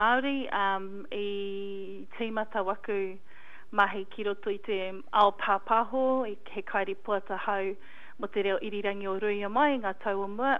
Māori, I tīmata waku mahi ki roto I te ao pāpaho, he kairi puata hau mo te reo irirangi o Rui mai, ngā tau o mua.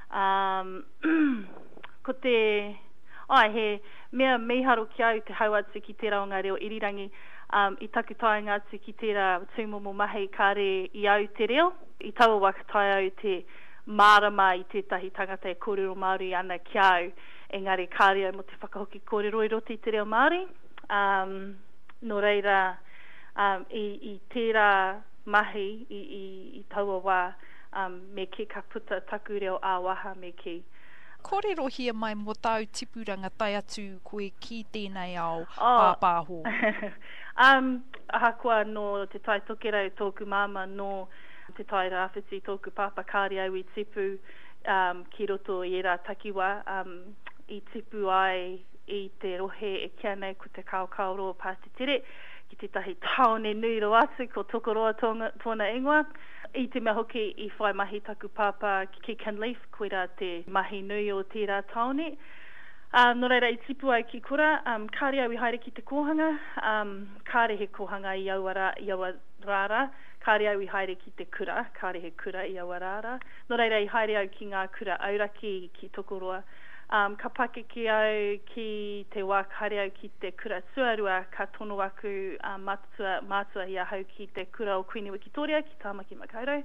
Ko te, he mea miharo ki au te hau atu ki te rao ngā reo irirangi, I taku taenga atu ki tērā tūmomo mahi kāre I au te reo. I taua waka tai au te mārama I tētahi tangata e kōrero Māori ana ki au. Engari kāre au mo te whakahoki kōrero I roti te reo Māori. No reira, I tērā mahi I taua wā, me ke ka puta taku reo āwaha me ke. Kōrero hia mai mo tau tipuranga tai atu koe ki tēnei ao pāpāho. Ahakoa no te tai tokerau tōku māma no te tai rāwhiti tōku pāpa kāre au I tipu ki roto I era takiwa I tipu ai I te rohe e kia nei ko te kaukauroa Pātitere ki te tahi taone nui ro atu ko tokoroa tōna ingoa. I te mea hoki I whai mahi taku pāpa ki Kinleaf koera te mahi nui o tērā taone. No reira I tipu ai ki kura, kāre au I haere ki te kohanga, kāre he kohanga I Awarara, kāre au I haere ki te kura, kāre he kura I Awarara. No reira I haere au ki ngā kura auraki ki Tokoroa. Ka pake ki au ki te wā haere au ki te kura tuarua, ka tono aku mātua I ahau ki te kura o Queen Wikitoria ki Tāmaki Makaurau.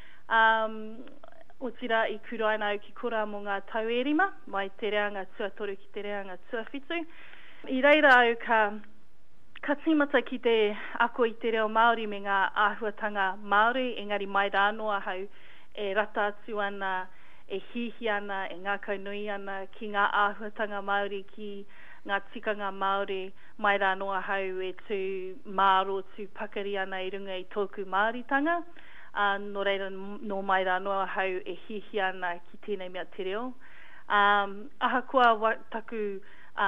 O tira I kuraina au ki kura mo ngā tau erima, mai te reanga tuatoru ki te reanga tuawhitu. I reira au ka tīmata ki te ako I te reo Māori me ngā āhuatanga Māori, engari mai rānoa hau e rata atu ana, e hihi ana, e ngā kaunui ana ki ngā āhuatanga Māori, ki ngā tikanga Māori, mai rānoa hau e tū māro tū pakari ana I runga I tōku Māoritanga. No reira no mai rānoa hau e hihi ana ki tēnei mea te reo. Ahakoa taku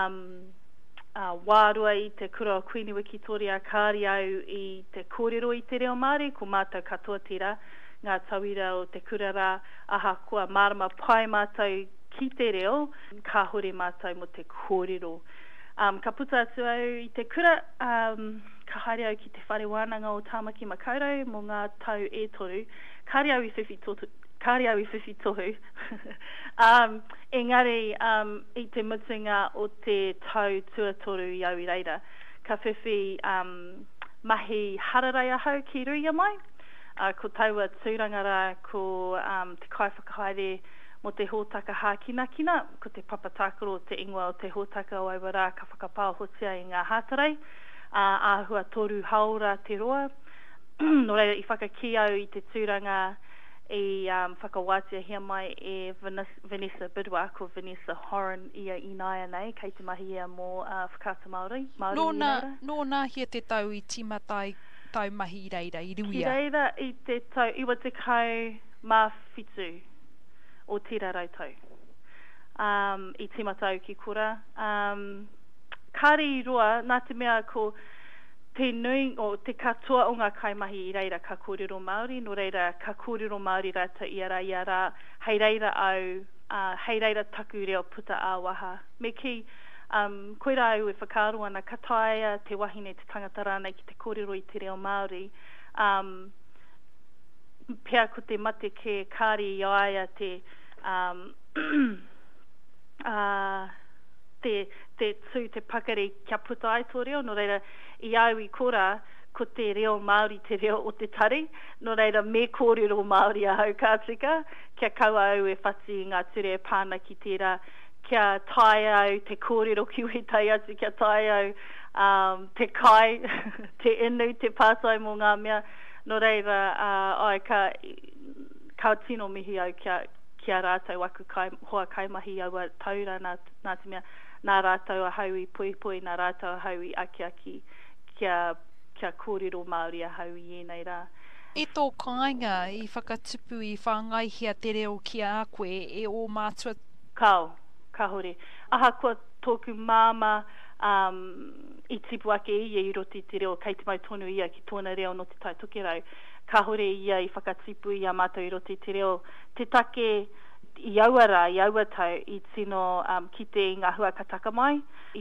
wārua I te kura o Queen Wikitoria kāre au I te kōrero I te reo Māori, ko mātou katoa tira ngā tauira o te kurara, ahakoa marama pai mātou ki te reo, ka hore mātou mo te kōrero. Ka puta atu au I te kura, ka haere au ki te whare wānanga o Tāmaki Makaurau mo ngā tau e toru, kāre au I whiwhi tohu. Engari, I te mutunga o te tau tuatoru I au I reira, ka whiwhi mahi hararai ahau ki Ruia mai, ko taua tūrangara ko te kaiwhakahaere mo te hōtaka hākinakina, ko te papatakoro te ingoa o te hōtaka o Awarā ka whakapāhotia I ngā hātarai, āhua toru haora te roa. No reira I whakaki au I te tūranga I whakawātia hia mai e Vanessa Bidwa, ko Vanessa Horan ia inaia nei, kei te mahi ia mō whakata Māori. Nōna hia te tau I timatai tau mahi I reira, I ruia. I reira I te tau, iwa te kau mā whitu o tira rautau. I timatau ki kura. Kāre I roa, nā te mea ko te nui o te katoa o ngā kaimahi I reira ka kōrero Māori, no reira ka kōrero Māori rata I ara, hei reira au, hei reira taku reo puta āwaha. Me ki koira au e whakaaro ana ka taia te wahine te tangata rānei ki te kōrero I te reo Māori. Pea ko te mate ke kāre I aia te tū te pakari kia puta ai tō reo, no reira I au I kora ko te reo Māori te reo o te tari, no reira me kōrero Māori a hau kātika, kia kaua au e whati I ngā ture e pāna ki tērā, kia tai au te kōrero ki wetai atu, kia tai au te kai, te inu, te pātai mō ngā mea, no reira ka tino mihi au kia rātau aku hoa kaimahi au a taura nā te mea, nā rātau a hau I puipui, nā rātau a hau I aki kia kōrero Māori a hau I enei rā. E tō kāinga I whakatupu I whāngaihia te reo ki a koe e o mātua? Ka hore. Ahakoa tōku māma I tipu ake ia I roti te reo, kei te mau tonu ia ki tōna reo no te tai tokerau. Ka hore ia I whakatipu ia mātou I roti te reo. Te take i aua rā, i aua tau, i tino ki te inga hua ka taka mai,